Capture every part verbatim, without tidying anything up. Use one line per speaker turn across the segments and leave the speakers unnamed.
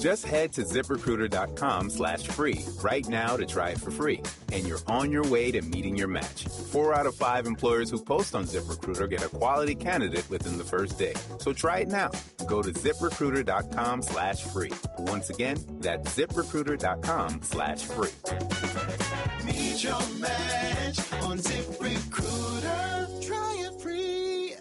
Just head to ZipRecruiter.com slash free right now to try it for free. And you're on your way to meeting your match. Four out of five employers who post on ZipRecruiter get a quality candidate within the first day. So try it now. Go to ZipRecruiter.com slash free. Once again, that's ZipRecruiter.com slash free.
Meet your match on ZipRecruiter. Try it free.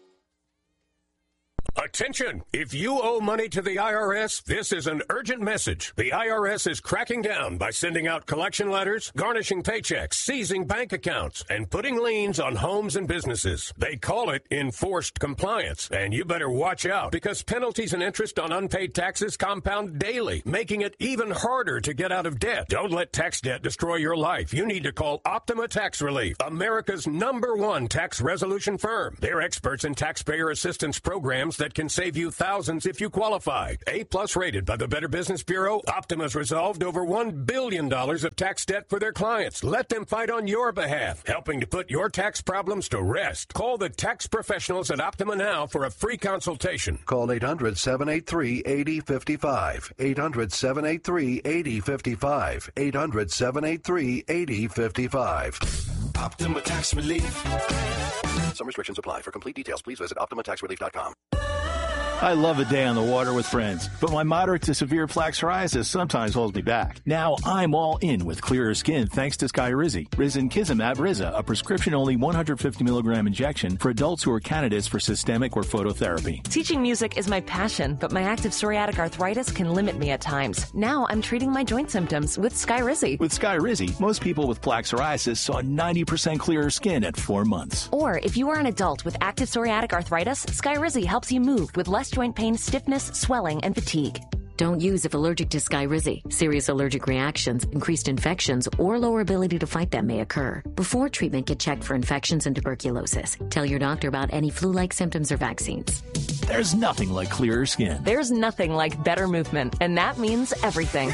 Attention! If you owe money to the I R S, this is an urgent message. The I R S is cracking down by sending out collection letters, garnishing paychecks, seizing bank accounts, and putting liens on homes and businesses. They call it enforced compliance, and you better watch out because penalties and interest on unpaid taxes compound daily, making it even harder to get out of debt. Don't let tax debt destroy your life. You need to call Optima Tax Relief, America's number one tax resolution firm. They're experts in taxpayer assistance programs that can save you thousands if you qualify. A-plus rated by the Better Business Bureau, Optima's resolved over one billion dollars of tax debt for their clients. Let them fight on your behalf, helping to put your tax problems to rest. Call the tax professionals at Optima now for a free consultation.
Call eight hundred, seven eight three, eight zero five five. eight hundred, seven eight three, eight zero five five. eight hundred, seven eight three, eight zero five five.
Optima Tax Relief.
Some restrictions apply. For complete details, please visit Optima Tax Relief dot com.
I love a day on the water with friends, but my moderate to severe plaque psoriasis sometimes holds me back. Now I'm all in with clearer skin thanks to Skyrizi. Risankizumab Riza, a prescription-only one hundred fifty milligram injection for adults who are candidates for systemic or phototherapy.
Teaching music is my passion, but my active psoriatic arthritis can limit me at times. Now I'm treating my joint symptoms with Skyrizi.
With Skyrizi, most people with plaque psoriasis saw ninety percent clearer skin at four months.
Or if you are an adult with active psoriatic arthritis, Skyrizi helps you move with less joint pain, stiffness, swelling, and fatigue.
Don't use if allergic to Skyrizi. Serious allergic reactions, increased infections, or lower ability to fight them may occur. Before treatment, get checked for infections and tuberculosis. Tell your doctor about any flu-like symptoms or vaccines.
There's nothing like clearer skin.
There's nothing like better movement, and that means everything.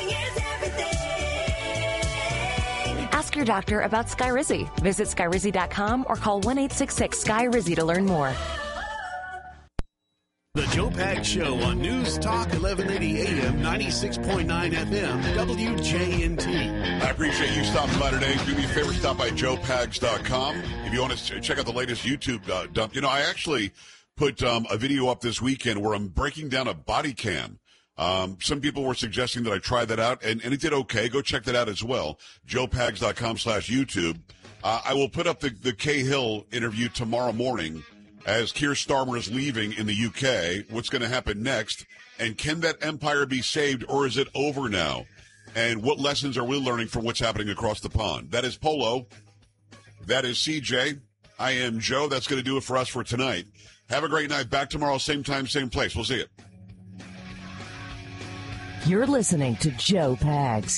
Ask your doctor about Skyrizi. Visit Skyrizi dot com or call one eight six six Sky Rizzi to learn more.
The Joe Pags Show on News Talk eleven eighty A M, ninety-six point nine F M, W J N T.
I appreciate you stopping by today. Do me a favor, stop by Joe Pags dot com. If you want to check out the latest YouTube uh, dump. You know, I actually put um, a video up this weekend where I'm breaking down a body cam. Um, some people were suggesting that I try that out, and, and it did okay. Go check that out as well. Joe Pags dot com slash YouTube. Uh, I will put up the, the Cahill interview tomorrow morning as Keir Starmer is leaving in the U K. What's going to happen next? And can that empire be saved, or is it over now? And what lessons are we learning from what's happening across the pond? That is Polo. That is C J. I am Joe. That's going to do it for us for tonight. Have a great night. Back tomorrow, same time, same place. We'll see you.
You're listening to Joe Pags.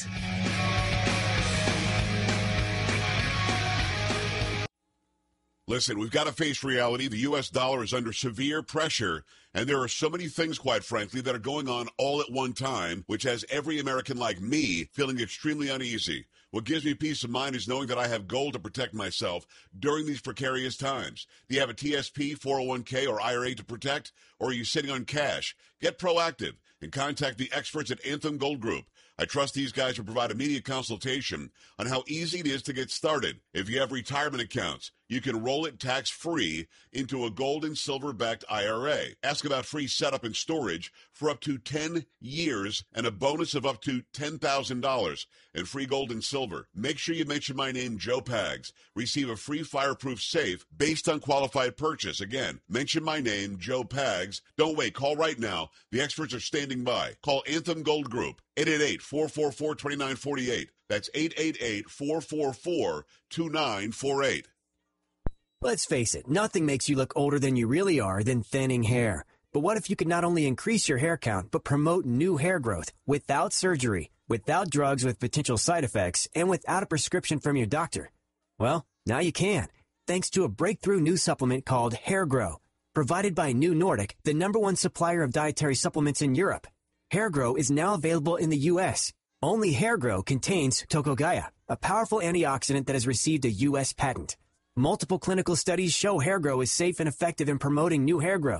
Listen, we've got to face reality. The U S dollar is under severe pressure, and there are so many things, quite frankly, that are going on all at one time, which has every American like me feeling extremely uneasy. What gives me peace of mind is knowing that I have gold to protect myself during these precarious times. Do you have a T S P, four oh one k, or I R A to protect, or are you sitting on cash? Get proactive and contact the experts at Anthem Gold Group. I trust these guys to provide immediate consultation on how easy it is to get started. If you have retirement accounts, you can roll it tax-free into a gold and silver-backed I R A. Ask about free setup and storage for up to ten years and a bonus of up to ten thousand dollars and free gold and silver. Make sure you mention my name, Joe Pags. Receive a free fireproof safe based on qualified purchase. Again, mention my name, Joe Pags. Don't wait. Call right now. The experts are standing by. Call Anthem Gold Group, eight eight eight, four four four, two nine four eight. That's eight eight eight, four four four, two nine four eight.
Let's face it, nothing makes you look older than you really are than thinning hair. But what if you could not only increase your hair count, but promote new hair growth without surgery, without drugs with potential side effects, and without a prescription from your doctor? Well, now you can, thanks to a breakthrough new supplement called Hair Grow, provided by New Nordic, the number one supplier of dietary supplements in Europe. Hair Grow is now available in the U S Only Hair Grow contains Tocogaya, a powerful antioxidant that has received a U S patent. Multiple clinical studies show Hair Grow is safe and effective in promoting new hair growth.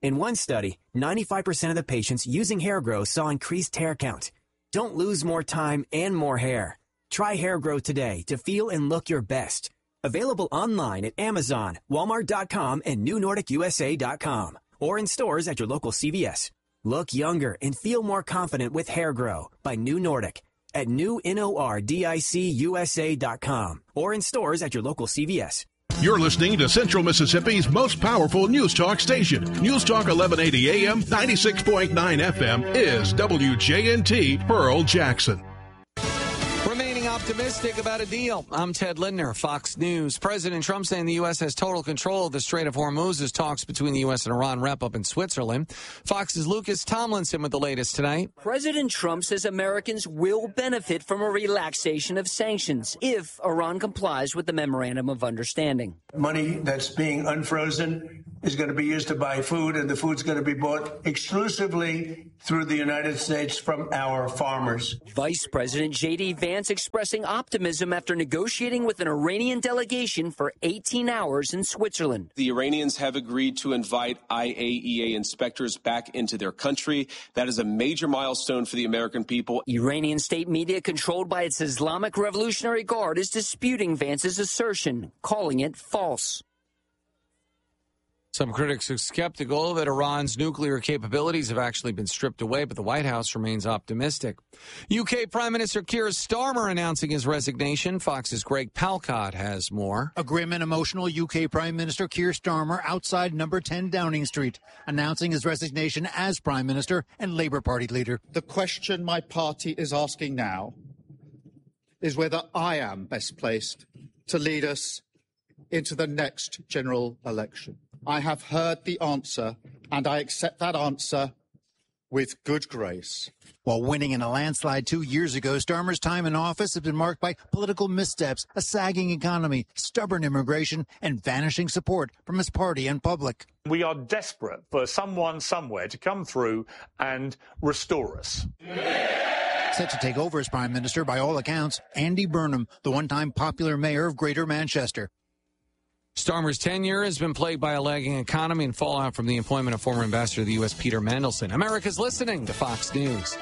In one study, ninety-five percent of the patients using Hair Grow saw increased hair count. Don't lose more time and more hair. Try Hair Grow today to feel and look your best. Available online at Amazon, Walmart dot com, and New Nordic U S A dot com, or in stores at your local C V S. Look younger and feel more confident with Hair Grow by New Nordic at new nordic U S A dot com, or in stores at your local C V S.
You're listening to Central Mississippi's most powerful news talk station. News Talk eleven eighty A M, ninety-six point nine F M is W J N T Pearl Jackson.
Remaining optimistic about a deal. I'm Ted Lindner, Fox News. President Trump saying the U S has total control of the Strait of Hormuz as talks between the U S and Iran wrap up in Switzerland. Fox's Lucas Tomlinson with the latest tonight.
President Trump says Americans will benefit from a relaxation of sanctions if Iran complies with the Memorandum of Understanding.
Money that's being unfrozen is going to be used to buy food, and the food's going to be bought exclusively through the United States from our farmers.
Vice President J D Vance expressing optimism after negotiating with an Iranian delegation for eighteen hours in Switzerland.
The Iranians have agreed to invite I A E A inspectors back into their country. That is a major milestone for the American people.
Iranian state media controlled by its Islamic Revolutionary Guard is disputing Vance's assertion, calling it false.
Some critics are skeptical that Iran's nuclear capabilities have actually been stripped away, but the White House remains optimistic. U K Prime Minister Keir Starmer announcing his resignation. Fox's Greg Palcott has more.
A grim and emotional U K Prime Minister Keir Starmer outside number ten Downing Street, announcing his resignation as Prime Minister and Labour Party leader.
The question my party is asking now is whether I am best placed to lead us into the next general election. I have heard the answer, and I accept that answer with good grace.
While winning in a landslide two years ago, Starmer's time in office has been marked by political missteps, a sagging economy, stubborn immigration, and vanishing support from his party and public.
We are desperate for someone somewhere to come through and restore us.
Set to take over as Prime Minister, by all accounts, Andy Burnham, the one-time popular mayor of Greater Manchester.
Starmer's tenure has been plagued by a lagging economy and fallout from the appointment of former ambassador to the U S Peter Mandelson. America's listening to Fox News.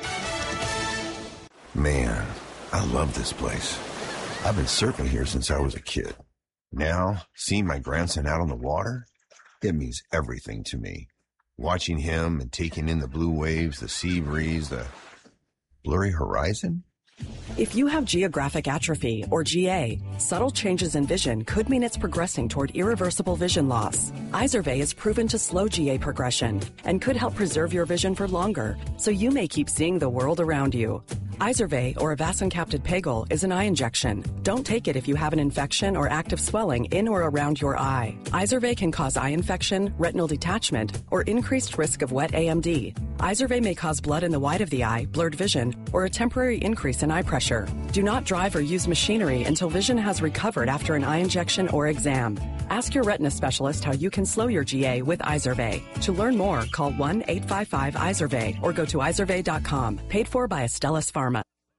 Man, I love this place. I've been surfing here since I was a kid. Now, seeing my grandson out on the water, it means everything to me. Watching him and taking in the blue waves, the sea breeze, the blurry horizon.
If you have geographic atrophy, or G A, subtle changes in vision could mean it's progressing toward irreversible vision loss. Izervay is proven to slow G A progression and could help preserve your vision for longer, so you may keep seeing the world around you. Izervay, or avacincaptad pegol, is an eye injection. Don't take it if you have an infection or active swelling in or around your eye. Izervay can cause eye infection, retinal detachment, or increased risk of wet A M D. Izervay may cause blood in the white of the eye, blurred vision, or a temporary increase in eye pressure. Do not drive or use machinery until vision has recovered after an eye injection or exam. Ask your retina specialist how you can slow your G A with Izervay. To learn more, call one eight five five Izervay or go to izervay dot com. Paid for by Astellas Pharma.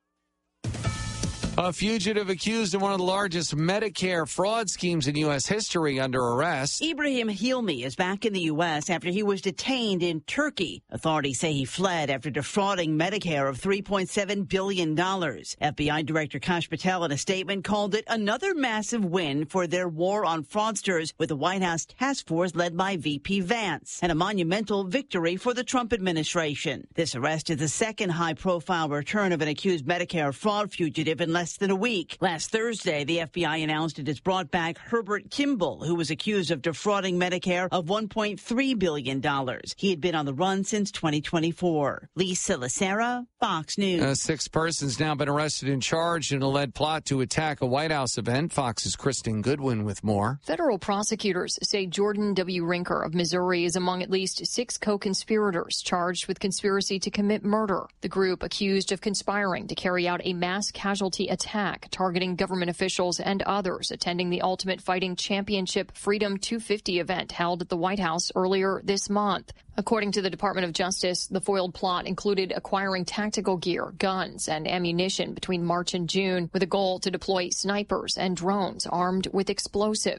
A fugitive accused of one of the largest Medicare fraud schemes in U S history under arrest.
Ibrahim Hilmi is back in the U S after he was detained in Turkey. Authorities say he fled after defrauding Medicare of three point seven billion dollars. F B I Director Kash Patel in a statement called it another massive win for their war on fraudsters with the White House task force led by V P Vance, and a monumental victory for the Trump administration. This arrest is the second high-profile return of an accused Medicare fraud fugitive in less than a week. Last Thursday, the F B I announced it has brought back Herbert Kimball, who was accused of defrauding Medicare of one point three billion dollars. He had been on the run since twenty twenty-four. Lisa Lacera, Fox News.
Uh, six persons now been arrested and charged in a lead plot to attack a White House event. Fox's Kristen Goodwin with more.
Federal prosecutors say Jordan W. Rinker of Missouri is among at least six co-conspirators charged with conspiracy to commit murder. The group accused of conspiring to carry out a mass casualty attack targeting government officials and others attending the Ultimate Fighting Championship Freedom two fifty event held at the White House earlier this month. According to the Department of Justice, the foiled plot included acquiring tactical gear, guns, and ammunition between March and June with a goal to deploy snipers and drones armed with explosives.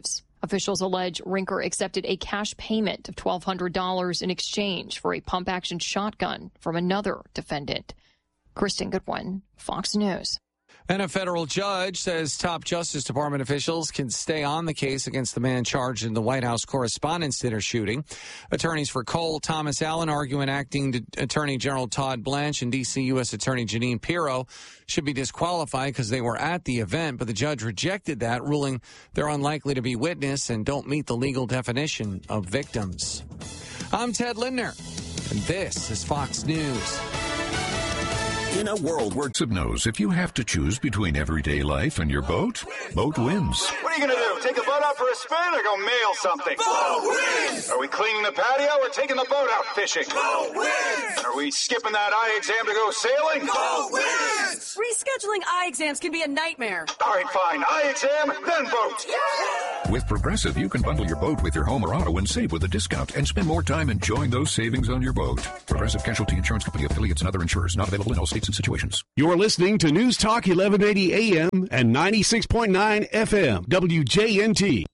Officials allege Rinker accepted a cash payment of twelve hundred dollars in exchange for a pump-action shotgun from another defendant. Kristen Goodwin, Fox News.
And a federal judge says top Justice Department officials can stay on the case against the man charged in the White House Correspondents' Dinner shooting. Attorneys for Cole Thomas Allen arguing acting Attorney General Todd Blanche and D C U S Attorney Jeanine Pirro should be disqualified because they were at the event, but the judge rejected that, ruling they're unlikely to be witness and don't meet the legal definition of victims. I'm Ted Lindner, and this is Fox News.
In a world where
Sib knows if you have to choose between everyday life and your boat, boat wins.
What are you going to do? Take the boat out for a spin or go mail something? Boat wins! Are we cleaning the patio or taking the boat out fishing? Boat wins! And are we skipping that eye exam to go sailing? Boat wins!
Rescheduling eye exams can be a nightmare.
All right, fine. Eye exam, then boat.
Yeah!
With Progressive, you can bundle your boat with your home or auto and save with a discount and spend more time enjoying those savings on your boat. Progressive Casualty Insurance Company affiliates and other insurers not available in all states and situations.
You're listening to News Talk eleven eighty A M and ninety-six point nine F M, W J N T.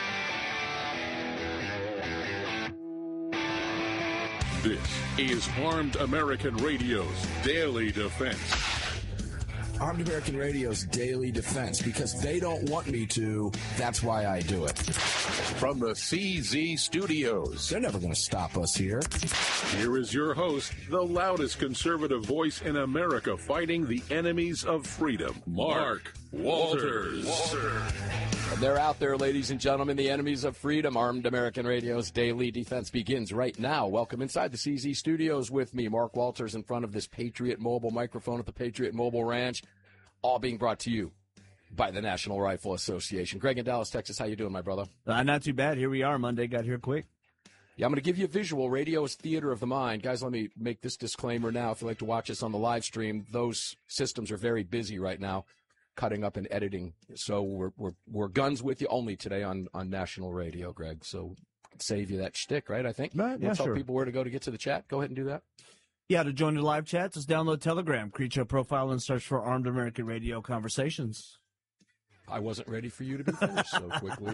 This is Armed American Radio's Daily Defense.
Armed American Radio's Daily Defense, because they don't want me to, that's why I do it.
From the C Z Studios.
They're never going to stop us here.
Here is your host, the loudest conservative voice in America fighting the enemies of freedom, Mark Walters.
Walter. They're out there, ladies and gentlemen, the enemies of freedom. Armed American Radio's Daily Defense begins right now. Welcome inside the C Z Studios with me, Mark Walters, in front of this Patriot Mobile microphone at the Patriot Mobile Ranch, all being brought to you by the National Rifle Association. Greg in Dallas, Texas, how you doing, my brother?
Uh, not too bad. Here we are. Monday got here quick.
Yeah, I'm going to give you a visual. Radio is theater of the mind. Guys, let me make this disclaimer now. If you'd like to watch us on the live stream, those systems are very busy right now, cutting up and editing. So we're we're we're guns with you only today on, on national radio, Greg. So save you that shtick, right? I think.
Right, yeah,
we'll tell
sure.
people where to go to get to the chat. Go ahead and do that.
Yeah, to join the live chat, just download Telegram, create your profile, and search for Armed American Radio Conversations.
I wasn't ready for you to be finished so quickly.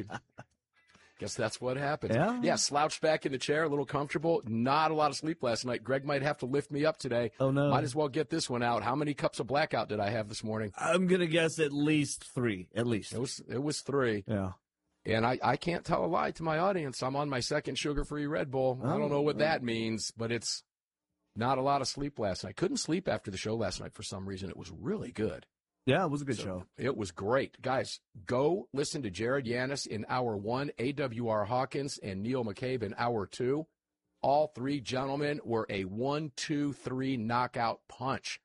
Guess that's what happens.
Yeah.
Yeah, slouched back in the chair, a little comfortable. Not a lot of sleep last night. Greg might have to lift me up today.
Oh, no.
Might as well get this one out. How many cups of blackout did I have this morning?
I'm going to guess at least three. At least.
It was it was three.
Yeah.
And I, I can't tell a lie to my audience. I'm on my second sugar-free Red Bull. Oh, I don't know what that means, but it's not a lot of sleep last night. Couldn't sleep after the show last night for some reason. It was really good.
Yeah, it was a good
so
show.
It was great. Guys, go listen to Jared Yanis in hour one, A W R Hawkins and Neil McCabe in hour two. All three gentlemen were a one, two, three knockout punch.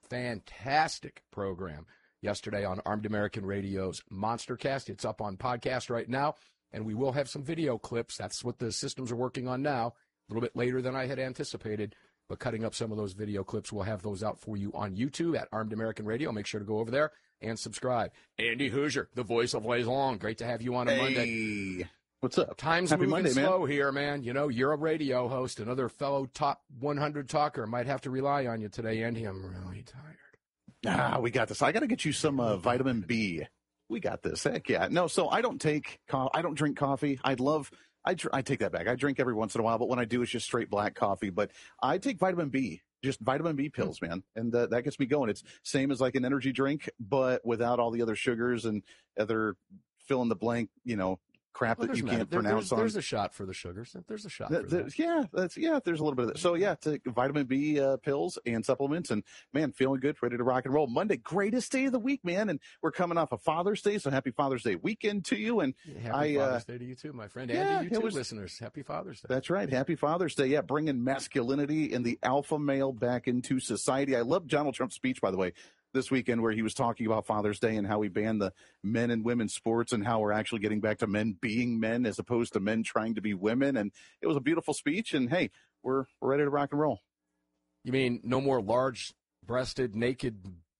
Fantastic program yesterday on Armed American Radio's Monstercast. It's up on podcast right now, and we will have some video clips. That's what the systems are working on now, a little bit later than I had anticipated. But cutting up some of those video clips, we'll have those out for you on YouTube at Armed American Radio. Make sure to go over there and subscribe. Andy Hoosier, the voice of Laison. Great to have you on a
hey.
Monday.
What's up?
Time's
Happy
moving
Monday,
slow
man.
here, man. You know, you're a radio host. Another fellow top one hundred talker. Might have to rely on you today, Andy. I'm really tired.
Ah, we got this. I got to get you some uh, vitamin B. We got this. Heck yeah. No, so I don't take, co- I don't drink coffee. I'd love... I, dr- I take that back. I drink every once in a while, but when I do, it's just straight black coffee. But I take vitamin B, just vitamin B pills, man. And uh, that gets me going. It's same as like an energy drink, but without all the other sugars and other fill in the blank, you know, crap
Well,
that you
there's
can't
there-
pronounce
there's,
on.
There's a shot for the sugars. There's a shot
Th-
for
th-
that.
Yeah, that's yeah. There's a little bit of that. So yeah, take vitamin B uh, pills and supplements, and man, feeling good, ready to rock and roll. Monday, greatest day of the week, man, and we're coming off of Father's Day, so happy Father's Day weekend to you. And
Happy
I,
Father's
uh,
Day to you too, my friend.
yeah,
And to you
it
too,
was-
listeners. Happy Father's Day.
That's right. Happy Father's Day. Yeah, bringing masculinity and the alpha male back into society. I love Donald Trump's speech, by the way, this weekend where he was talking about Father's Day and how he banned the men and women's sports and how we're actually getting back to men being men as opposed to men trying to be women. And it was a beautiful speech. And hey, we're, we're ready to rock and roll.
You mean no more large-breasted, naked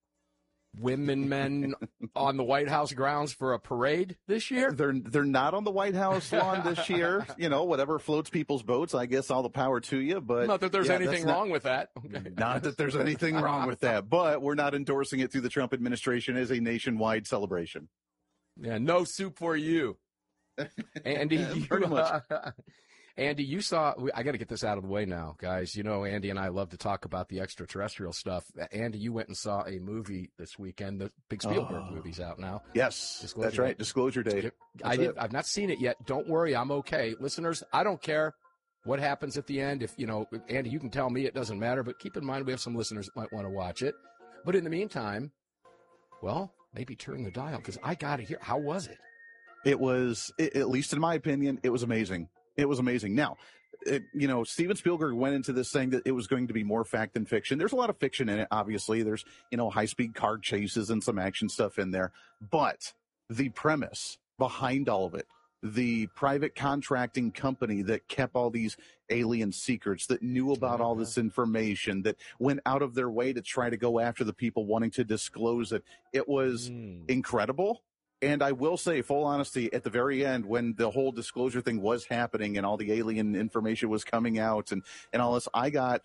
women, men on the White House grounds for a parade this year?
They're they're not on the White House lawn this year. You know, whatever floats people's boats, I guess all the power to you. But
Not that there's
yeah,
anything
that's not-
wrong with that. Okay.
Not that there's anything wrong with that, but we're not endorsing it through the Trump administration as a nationwide celebration.
Yeah, no soup for you. Andy, you,
Pretty much.
uh, Andy, you saw, I got to get this out of the way now, guys. You know, Andy and I love to talk about the extraterrestrial stuff. Andy, you went and saw a movie this weekend. The big Spielberg
Oh.
movie's out now.
Yes,
Disclosure
that's right.
Day.
Disclosure Day.
I
That's
did,
it.
I've not seen it yet. Don't worry, I'm okay. Listeners, I don't care what happens at the end. If, you know, Andy, you can tell me it doesn't matter, but keep in mind we have some listeners that might want to watch it. But in the meantime, well, maybe turn the dial because I got to hear. How was it?
It was, i- at least in my opinion, it was amazing. It was amazing. Now, it, you know, Steven Spielberg went into this saying that it was going to be more fact than fiction. There's a lot of fiction in it, obviously. There's, you know, high-speed car chases and some action stuff in there. But the premise behind all of it, the private contracting company that kept all these alien secrets, that knew about all this information, that went out of their way to try to go after the people wanting to disclose it, it was incredible. And I will say, full honesty, at the very end, when the whole disclosure thing was happening and all the alien information was coming out and, and all this, I got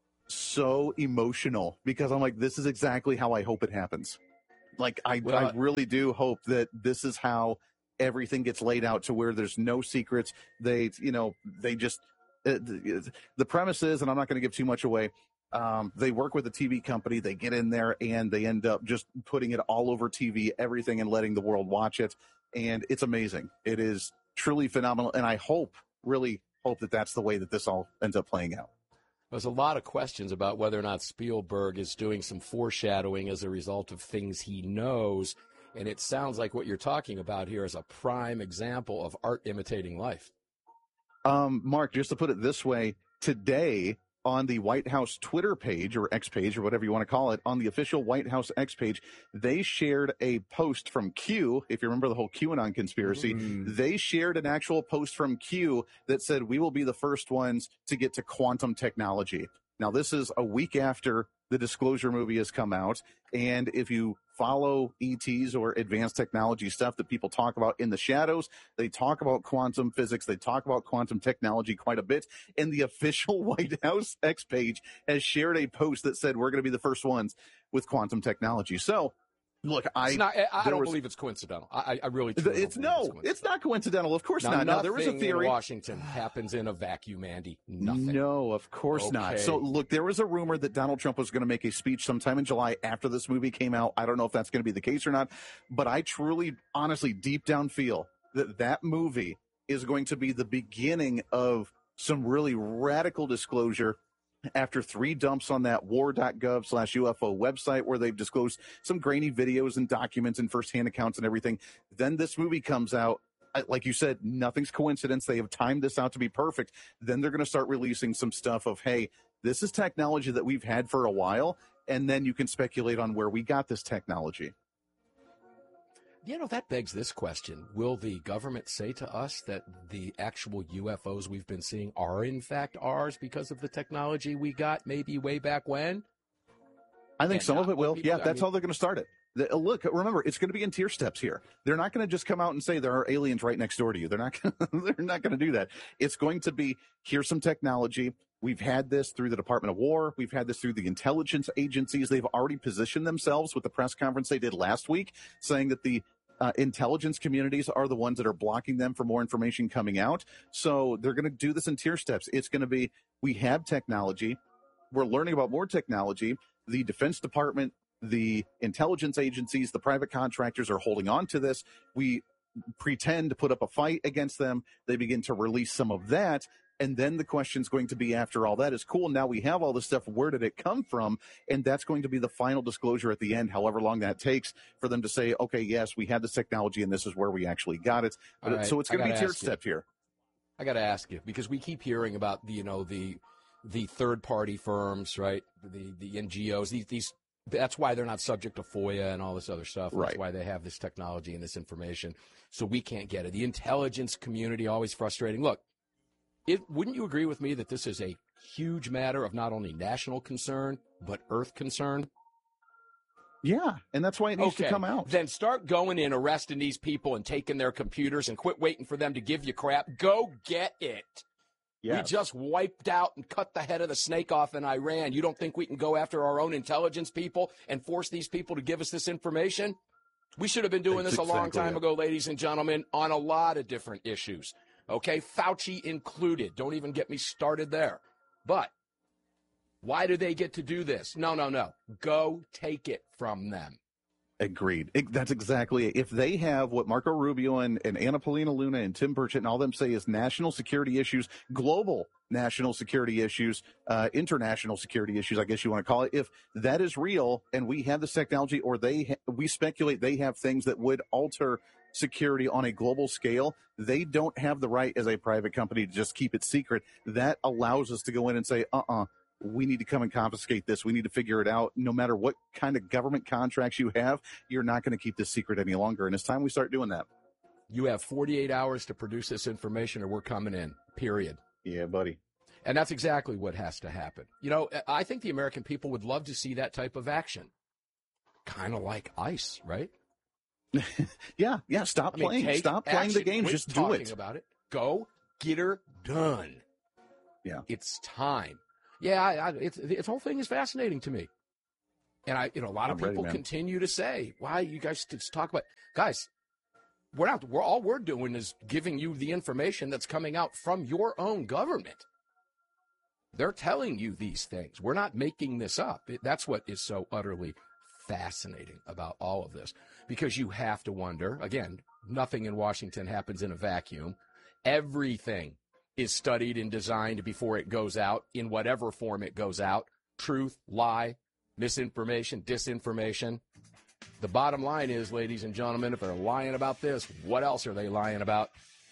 so emotional because I'm like, this is exactly how I hope it happens. Like, I,
Well,
I really do hope that this is how everything gets laid out to where there's no secrets. They, you know, they just, uh, the, the premise is, and I'm not going to give too much away, Um, they work with a T V company. They get in there and they end up just putting it all over T V, everything, and letting the world watch it. And it's amazing. It is truly phenomenal. And I hope, really hope that that's the way that this all ends up playing out.
There's a lot of questions about whether or not Spielberg is doing some foreshadowing as a result of things he knows. And it sounds like what you're talking about here is a prime example of art imitating life.
Um, Mark, just to put it this way, today on the White House Twitter page or X page or whatever you want to call it, on the official White House X page, they shared a post from Q. If you remember the whole QAnon conspiracy,
Mm.
they shared an actual post from Q that said, we will be the first ones to get to quantum technology. Now, this is a week after the Disclosure movie has come out. And if you follow E Ts or advanced technology stuff that people talk about in the shadows, they talk about quantum physics. They talk about quantum technology quite a bit. And the official White House X page has shared a post that said, we're going to be the first ones with quantum technology. So, look, I,
It's not, I, I
there
don't
was-
believe it's coincidental. I, I really truly
it's
don't
no,
believe
it's not coincidental. Of course
Now,
not. Now, there was a
nothing
theory.
in Washington happens in a vacuum, Andy. Nothing.
No, of course not.
Okay.
So, look, there was a rumor that Donald Trump was going to make a speech sometime in July after this movie came out. I don't know if that's going to be the case or not, but I truly, honestly, deep down feel that that movie is going to be the beginning of some really radical disclosure after three dumps on that war.gov slash UFO website where they've disclosed some grainy videos and documents and firsthand accounts and everything. Then this movie comes out. I- Like you said, nothing's coincidence. They have timed this out to be perfect. Then they're going to start releasing some stuff of, hey, this is technology that we've had for a while. And then you can speculate on where we got this technology.
You know, that begs this question. Will the government say to us that the actual U F Os we've been seeing are in fact ours because of the technology we got maybe way back when?
I think
And
some
not
of it
what
will.
people-
Yeah,
I
that's
mean-
how they're going to start it. The- uh, look, remember, it's going to be in tier steps here. They're not going to just come out and say there are aliens right next door to you. They're not. Gonna, they're not going to do that. It's going to be, here's some technology. We've had this through the Department of War. We've had this through the intelligence agencies. They've already positioned themselves with the press conference they did last week, saying that the uh, intelligence communities are the ones that are blocking them for more information coming out. So they're going to do this in tier steps. It's going to be, we have technology. We're learning about more technology. The Defense Department, the intelligence agencies, the private contractors are holding on to this. We pretend to put up a fight against them. They begin to release some of that. And then the question's going to be, after all that is cool, now we have all this stuff, where did it come from? And that's going to be the final disclosure at the end, however long that takes for them to say, okay, yes, we had this technology and this is where we actually got it. But
All
it-
right,
So it's
I
going to be
gotta
tier
ask you.
step here.
I got to ask you, because we keep hearing about the, you know, the the third party firms, right? The the N G Os. These these that's why they're not subject to FOIA and all this other stuff. That's
Right.
why they have this technology and this information, so we can't get it. The intelligence community, always frustrating. Look, it wouldn't you agree with me that this is a huge matter of not only national concern but Earth concern?
Yeah, and that's why it needs
Okay,
to come out.
Then start going in, arresting these people and taking their computers and quit waiting for them to give you crap. Go get it. We
Yes.
just wiped out and cut the head of the snake off in Iran. You don't think we can go after our own intelligence people and force these people to give us this information? We should have been doing
That's
this a long
exactly
time
it.
ago, ladies and gentlemen, on a lot of different issues. Okay, Fauci included. Don't even get me started there. But why do they get to do this? No, no, no. Go take it from them.
Agreed. It, that's exactly it. If they have what Marco Rubio and, and Anna Paulina Luna and Tim Burchett and all them say is national security issues, global national security issues, uh, international security issues, I guess you want to call it. If that is real and we have this technology, or they ha- we speculate they have things that would alter security on a global scale, they don't have the right as a private company to just keep it secret. That allows us to go in and say, uh-uh, we need to come and confiscate this. We need to figure it out. No matter what kind of government contracts you have, you're not going to keep this secret any longer. And it's time we start doing that.
You have forty-eight hours to produce this information or we're coming in, period.
Yeah, buddy.
And that's exactly what has to happen. You know, I think the American people would love to see that type of action. Kind of like ICE, right?
yeah, yeah. Stop
I mean,
playing.
take
Stop playing the
action.
games.
Quit
Just do
talking
it.
about it. Go get her done.
Yeah.
It's time. Yeah, I, I, it's, this whole thing is fascinating to me. And I, you know, a lot of
I'm ready,
people
man.
continue to say, why you guys just talk about, guys, we're not, we're all we're doing is giving you the information that's coming out from your own government. They're telling you these things. We're not making this up. It, that's what is so utterly fascinating about all of this, because you have to wonder, again, nothing in Washington happens in a vacuum. Everything is studied and designed before it goes out, in whatever form it goes out. Truth, lie, misinformation, disinformation. The bottom line is, ladies and gentlemen, if they're lying about this, what else are they lying about?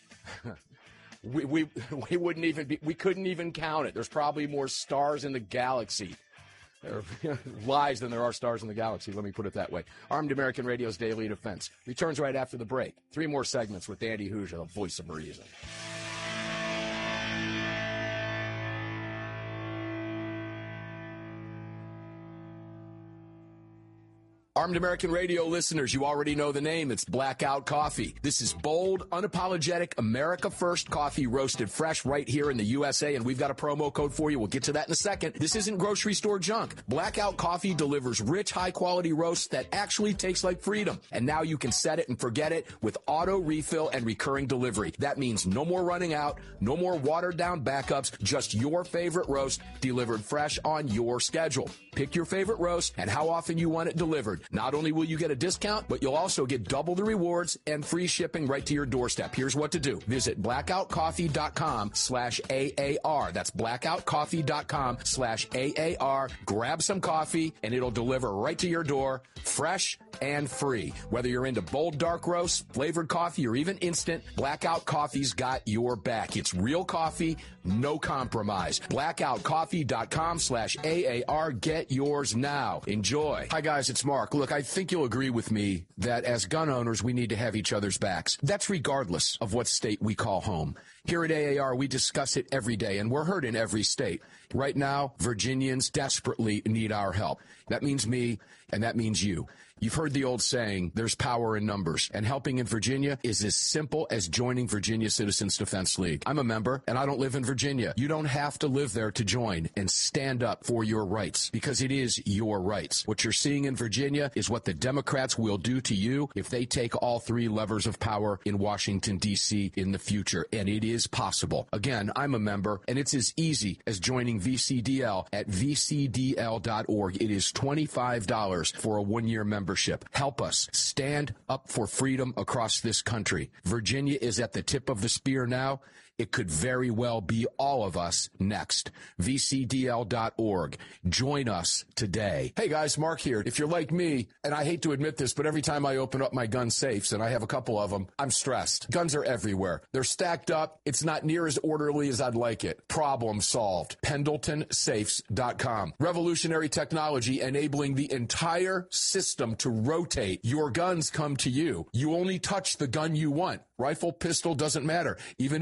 we, we, we wouldn't even be, we couldn't even count it. There's probably more stars in the galaxy. There are lies than there are stars in the galaxy, let me put it that way. Armed American Radio's Daily Defense returns right after the break. Three more segments with Andy Hoosier, the voice of reason. Armed American Radio listeners, you already know the name. It's Blackout Coffee. This is bold, unapologetic, America First coffee roasted fresh right here in the U S A, and we've got a promo code for you. We'll get to that in a second. This isn't grocery store junk. Blackout Coffee delivers rich, high-quality roasts that actually taste like freedom. And now you can set it and forget it with auto refill and recurring delivery. That means no more running out, no more watered-down backups, just your favorite roast delivered fresh on your schedule. Pick your favorite roast and how often you want it delivered. Not only will you get a discount, but you'll also get double the rewards and free shipping right to your doorstep. Here's what to do. Visit blackoutcoffee.com slash AAR. That's blackoutcoffee.com slash AAR. Grab some coffee, and it'll deliver right to your door, fresh and free. Whether you're into bold dark roast, flavored coffee, or even instant, Blackout Coffee's got your back. It's real coffee, no compromise. blackoutcoffee.com slash AAR. Get yours now. Enjoy. Hi, guys. It's Mark. Look, I think you'll agree with me that as gun owners, we need to have each other's backs. That's regardless of what state we call home. Here at A A R, we discuss it every day, and we're heard in every state. Right now, Virginians desperately need our help. That means me, and that means you. You've heard the old saying, there's power in numbers, and helping in Virginia is as simple as joining Virginia Citizens Defense League. I'm a member, and I don't live in Virginia. You don't have to live there to join and stand up for your rights, because it is your rights. What you're seeing in Virginia is what the Democrats will do to you if they take all three levers of power in Washington, D C in the future, and it is possible. Again, I'm a member, and it's as easy as joining V C D L at v c d l dot org. It is twenty-five dollars for a one-year membership. Help us stand up for freedom across this country. Virginia is at the tip of the spear now. It could very well be all of us next. v c d l dot org. Join us today. Hey guys, Mark here. If you're like me, and I hate to admit this, but every time I open up my gun safes, and I have a couple of them, I'm stressed. Guns are everywhere. They're stacked up. It's not near as orderly as I'd like it. Problem solved. Pendleton Safes dot com. Revolutionary technology enabling the entire system to rotate. Your guns come to you. You only touch the gun you want. Rifle, pistol, doesn't matter. Even if it's valid.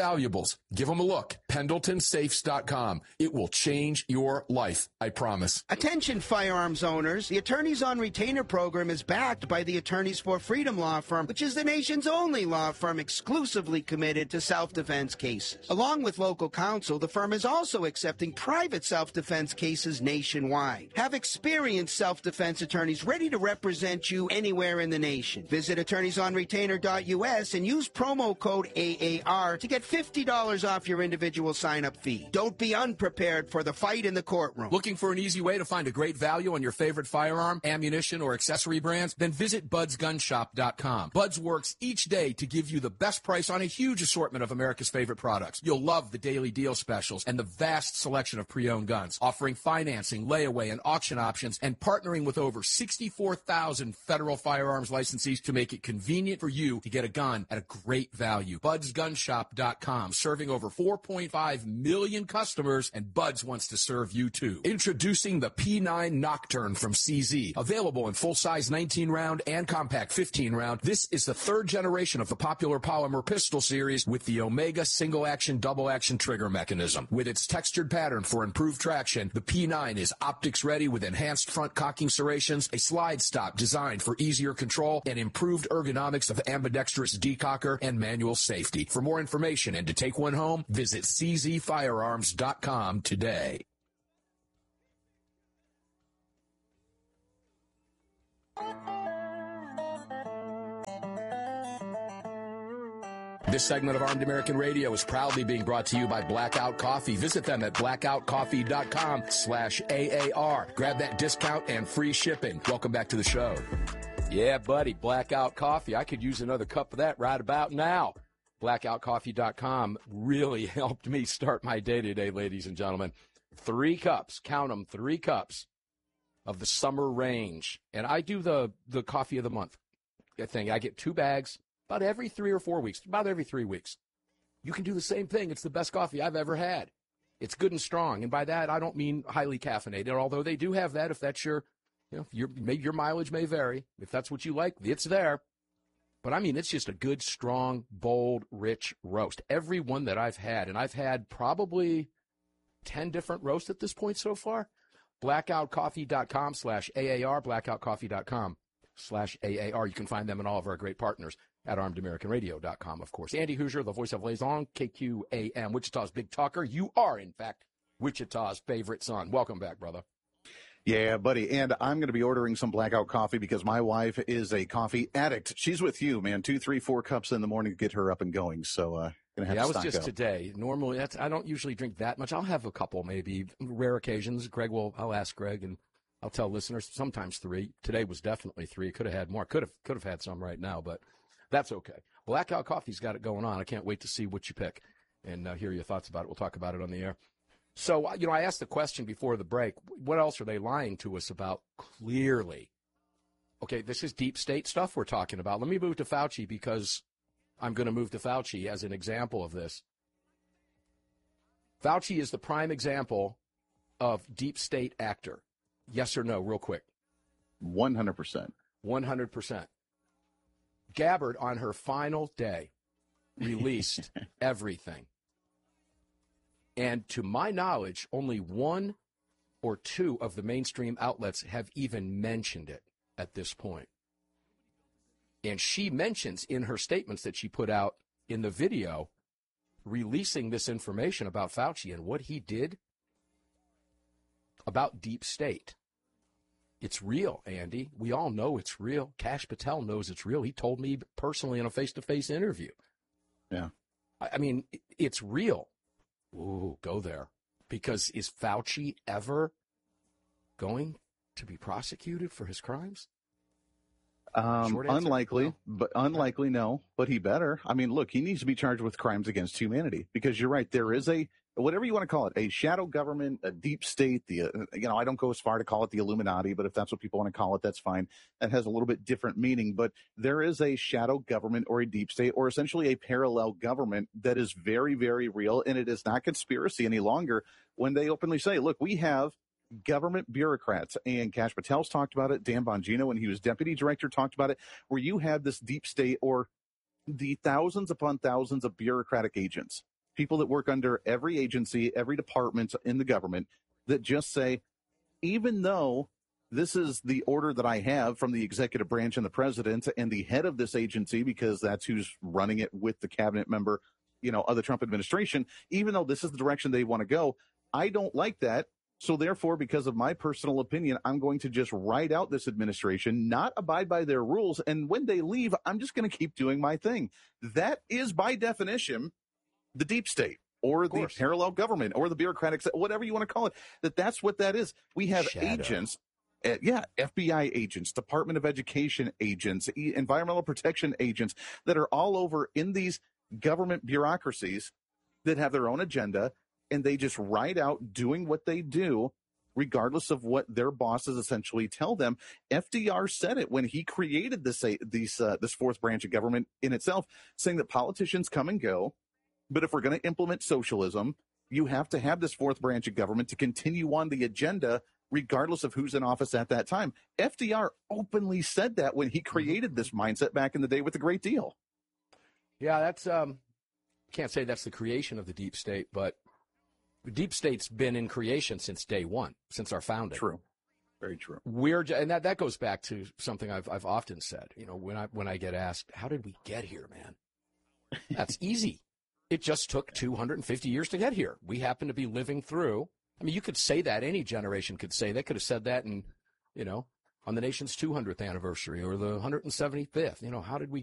valuables. Give them a look. Pendleton Safes dot com. It will change your life. I promise.
Attention firearms owners. The Attorneys on Retainer program is backed by the Attorneys for Freedom law firm, which is the nation's only law firm exclusively committed to self-defense cases. Along with local counsel, the firm is also accepting private self-defense cases nationwide. Have experienced self-defense attorneys ready to represent you anywhere in the nation. Visit attorneys on retainer dot U S and use promo code A A R to get fifty dollars off your individual sign-up fee. Don't be unprepared for the fight in the courtroom.
Looking for an easy way to find a great value on your favorite firearm, ammunition, or accessory brands? Then visit buds gun shop dot com. Buds works each day to give you the best price on a huge assortment of America's favorite products. You'll love the daily deal specials and the vast selection of pre-owned guns, offering financing, layaway, and auction options, and partnering with over sixty-four thousand federal firearms licensees to make it convenient for you to get a gun at a great value. buds gun shop dot com, serving over four point five million customers, and Buds wants to serve you too. Introducing the P nine Nocturne from C Z. Available in full-size nineteen round and compact fifteen round, this is the third generation of the popular polymer pistol series with the Omega single-action, double-action trigger mechanism. With its textured pattern for improved traction, the P nine is optics-ready with enhanced front cocking serrations, a slide stop designed for easier control, and improved ergonomics of ambidextrous decocker and manual safety. For more information and to take one home, visit c z firearms dot com today. This segment of Armed American Radio is proudly being brought to you by Blackout Coffee. Visit them at blackout coffee dot com slash A A R. Grab that discount and free shipping. Welcome back to the show. Yeah, buddy, Blackout Coffee. I could use another cup of that right about now. blackout coffee dot com really helped me start my day today, ladies and gentlemen. Three cups, count them, three cups of the summer range. And I do the, the coffee of the month thing. I get two bags about every three or four weeks, about every three weeks. You can do the same thing. It's the best coffee I've ever had. It's good and strong. And by that, I don't mean highly caffeinated, although they do have that if that's your, you know, your, maybe your mileage may vary. If that's what you like, it's there. But I mean, it's just a good, strong, bold, rich roast. Every one that I've had, and I've had probably ten different roasts at this point so far. blackout coffee dot com slash A A R, blackout coffee dot com slash A A R. You can find them and all of our great partners at armed american radio dot com, of course. Andy Hoosier, the voice of Liaison, K Q A M, Wichita's big talker. You are, in fact, Wichita's favorite son. Welcome back, brother.
Yeah, buddy. And I'm going to be ordering some Blackout coffee because my wife is a coffee addict. She's with you, man. Two, three, four cups in the morning to get her up and going. So, uh, gonna have
yeah,
to
that was
stock
just
up.
today. Normally, that's, I don't usually drink that much. I'll have a couple, maybe rare occasions. Greg will, I'll ask Greg and I'll tell listeners sometimes three. Today was definitely three. Could have had more. Could have, could have had some right now, but that's okay. Blackout Coffee's got it going on. I can't wait to see what you pick and uh, hear your thoughts about it. We'll talk about it on the air. So, you know, I asked the question before the break, what else are they lying to us about clearly? Okay, this is deep state stuff we're talking about. Let me move to Fauci because I'm going to move to Fauci as an example of this. Fauci is the prime example of deep state actor. Yes or no, real quick?
one hundred percent.
one hundred percent. Gabbard, on her final day, released everything. And to my knowledge, only one or two of the mainstream outlets have even mentioned it at this point. And she mentions in her statements that she put out in the video, releasing this information about Fauci and what he did about deep state. It's real, Andy. We all know it's real. Kash Patel knows it's real. He told me personally in a face-to-face interview.
Yeah.
I mean, it's real. Ooh, go there. Because is Fauci ever going to be prosecuted for his crimes?
Um, unlikely, no. but unlikely, no. But he better. I mean, look, he needs to be charged with crimes against humanity because you're right. There is a, whatever you want to call it, a shadow government, a deep state. The uh, you know, I don't go as far to call it the Illuminati, but if that's what people want to call it, that's fine. That has a little bit different meaning. But there is a shadow government or a deep state or essentially a parallel government that is very, very real, and it is not conspiracy any longer when they openly say, look, we have government bureaucrats, and Kash Patel's talked about it. Dan Bongino, when he was deputy director, talked about it, where you have this deep state or the thousands upon thousands of bureaucratic agents people that work under every agency, every department in the government that just say, even though this is the order that I have from the executive branch and the president and the head of this agency, because that's who's running it with the cabinet member, you know, of the Trump administration, even though this is the direction they want to go, I don't like that. So therefore, because of my personal opinion, I'm going to just write out this administration, not abide by their rules. And when they leave, I'm just going to keep doing my thing. That is, by definition, the deep state or the parallel government or the bureaucratic, whatever you want to call it, that that's what that is. We have
Shadow.
agents. Uh, yeah, F B I agents, Department of Education agents, e- environmental protection agents that are all over in these government bureaucracies that have their own agenda, and they just ride out doing what they do, regardless of what their bosses essentially tell them. F D R said it when he created this uh, these, uh, this fourth branch of government in itself, saying that politicians come and go, but if we're going to implement socialism, you have to have this fourth branch of government to continue on the agenda, regardless of who's in office at that time. F D R openly said that when he created this mindset back in the day with the Great Deal.
Yeah, that's, um, can't say that's the creation of the deep state, but the deep state's been in creation since day one, since our founding.
True. Very true.
We're, and that, that goes back to something I've, I've often said, you know, when I, when I get asked, how did we get here, man? That's easy. It just took two hundred fifty years to get here. We happen to be living through. I mean, you could say that. Any generation could say. They could have said that in, you know, on the nation's two hundredth anniversary or the one hundred seventy-fifth. You know, how did we